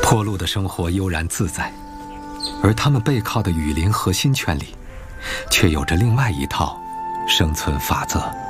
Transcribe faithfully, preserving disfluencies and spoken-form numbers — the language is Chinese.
坡鹿的生活悠然自在，而它们背靠的雨林核心圈里，却有着另外一套生存法则。